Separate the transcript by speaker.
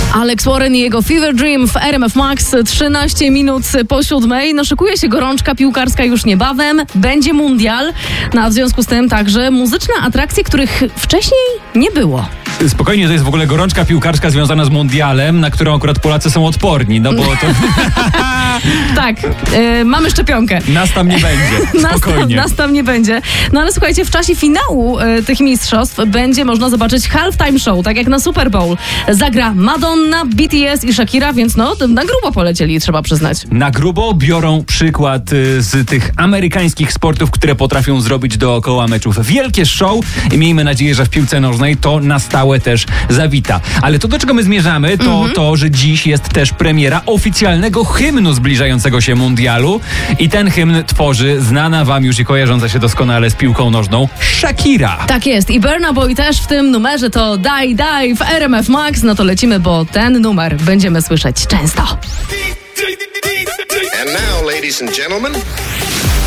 Speaker 1: Alex Warren i jego Fever Dream w RMF Max, 13 minut po 7. No szykuje się gorączka piłkarska już niebawem, będzie mundial, no a w związku z tym także muzyczne atrakcje, których wcześniej nie było.
Speaker 2: Spokojnie, to jest w ogóle gorączka piłkarska związana z mundialem, na którą akurat Polacy są odporni, no bo to...
Speaker 1: Tak, mamy szczepionkę.
Speaker 2: Nas tam nie będzie, spokojnie.
Speaker 1: Nas tam nie będzie. No ale słuchajcie, w czasie finału tych mistrzostw będzie można zobaczyć halftime show, tak jak na Super Bowl. Zagra Madonna, BTS i Shakira, więc no, na grubo polecieli, trzeba przyznać.
Speaker 2: Na grubo biorą przykład z tych amerykańskich sportów, które potrafią zrobić dookoła meczów wielkie show i miejmy nadzieję, że w piłce nożnej to na stałe też zawita. Ale to, do czego my zmierzamy, to to, że dziś jest też premiera oficjalnego hymnu zbliżającego się mundialu i ten hymn tworzy znana wam już i kojarząca się doskonale z piłką nożną Shakira.
Speaker 1: Tak jest i Burna Boy też w tym numerze to Daj w RMF Max, no to lecimy, bo ten numer będziemy słyszeć często.
Speaker 3: And now, ladies and gentlemen...